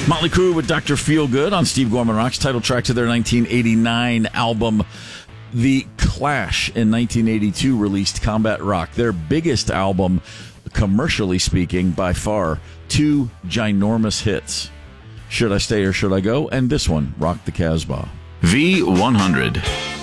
Motley Crue with Dr. Feelgood on Steve Gorman Rocks, title track to their 1989 album. The Clash in 1982 released Combat Rock, their biggest album, commercially speaking, by far. 2 ginormous hits, Should I Stay or Should I Go? And this one, Rock the Casbah. V100.